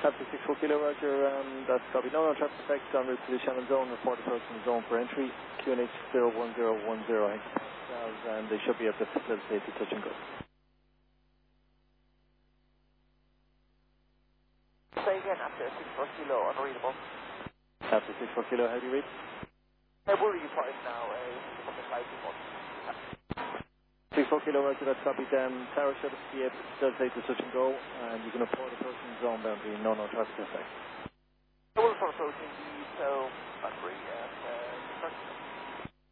After 64 kilo, Roger, that's copy. No traffic effects en route to the Shannon zone. Report approach from the zone for entry. QNH 01010 and they should be able to facilitate the touch and go. Say again, after 64 kilo, unreadable. After 64 kilo, how do you read? Where are you price now? From the 64 kilo, Roger, that's copy. Tower should be able to facilitate the touch and go, and you can report approach from the zone boundary. No traffic effects. We'll for approaching the, so